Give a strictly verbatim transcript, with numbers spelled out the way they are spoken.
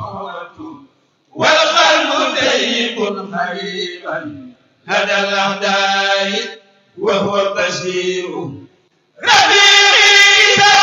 موت والقلب طيب خريبا هدى الأعداء وهو بشير ربيعي